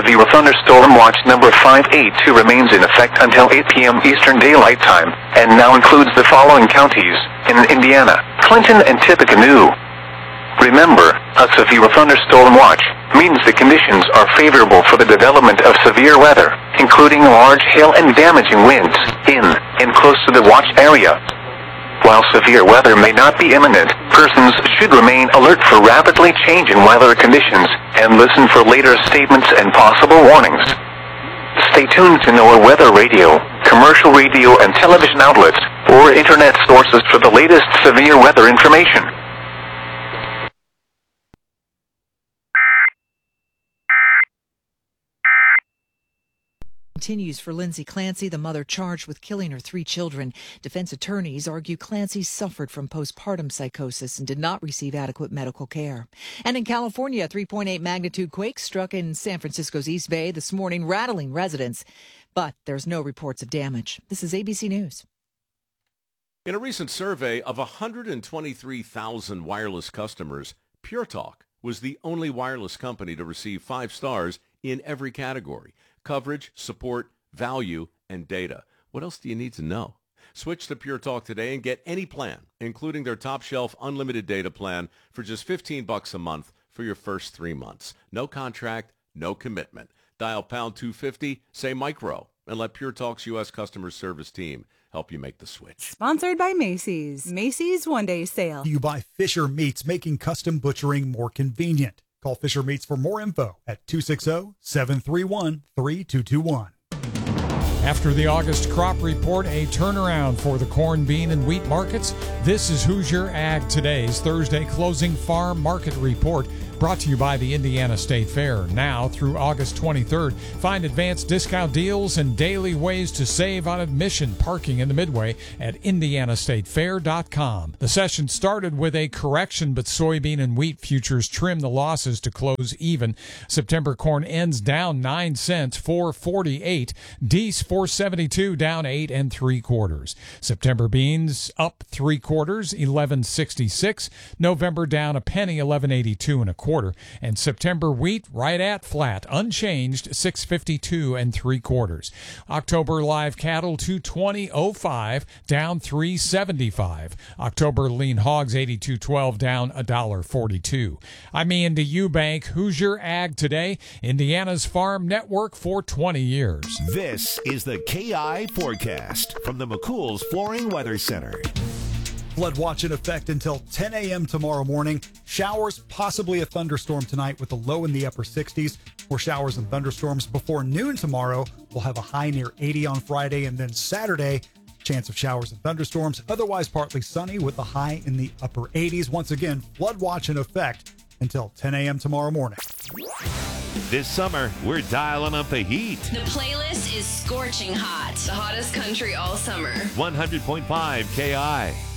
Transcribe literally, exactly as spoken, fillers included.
severe thunderstorm watch number five eight two remains in effect until eight p m Eastern Daylight Time, and now includes the following counties in Indiana: Clinton and Tippecanoe. Remember, a severe thunderstorm watch means the conditions are favorable for the development of severe weather, including large hail and damaging winds, in and close to the watch area. While severe weather may not be imminent, persons should remain alert for rapidly changing weather conditions and listen for later statements and possible warnings. Stay tuned to NOAA Weather Radio, commercial radio and television outlets, or internet sources for the latest severe weather information. Continues for Lindsay Clancy, the mother charged with killing her three children. Defense attorneys argue Clancy suffered from postpartum psychosis and did not receive adequate medical care. And in California, a three point eight magnitude quake struck in San Francisco's East Bay this morning, rattling residents. But there's no reports of damage. This is A B C News. In a recent survey of one hundred twenty-three thousand wireless customers, Pure Talk was the only wireless company to receive five stars in every category: coverage, support, value, and data. What else do you need to know? Switch to Pure Talk today and get any plan, including their top shelf unlimited data plan, for just fifteen bucks a month for your first three months. No contract, no commitment. Dial pound two fifty, say micro, and let Pure Talk's U S customer service team help you make the switch. Sponsored by Macy's. Macy's one-day sale. You buy Fisher Meats, making custom butchering more convenient. Call Fisher Meats for more info at two six zero, seven three one, three two two one. After the August crop report, a turnaround for the corn, bean, and wheat markets. This is Hoosier Ag Today's Thursday closing farm market report, brought to you by the Indiana State Fair. Now through August twenty-third, find advanced discount deals and daily ways to save on admission parking in the Midway at indiana state fair dot com. The session started with a correction, but soybean and wheat futures trimmed the losses to close even. September corn ends down nine cents, four forty-eight. Dees four seventy-two, down eight and three quarters. September beans up three quarters, eleven sixty-six. November down a penny, eleven eighty-two and a quarter. And September wheat right at flat, unchanged, six fifty-two and three quarters. October live cattle two twenty oh five, down three seventy-five. October lean hogs eighty-two twelve, down a dollar forty-two. I'm Ian to Eubank. Hoosier Ag Today, Indiana's farm network for twenty years. This is the K I forecast from the McCool's Flooring Weather Center. Flood watch in effect until ten a m tomorrow morning. Showers, possibly a thunderstorm tonight with a low in the upper sixties. More showers and thunderstorms before noon tomorrow. We'll have a high near eighty on Friday, and then Saturday, chance of showers and thunderstorms. Otherwise partly sunny with a high in the upper eighties. Once again, flood watch in effect until ten a m tomorrow morning. This summer, we're dialing up the heat. The playlist is scorching hot. The hottest country all summer. one hundred point five K I.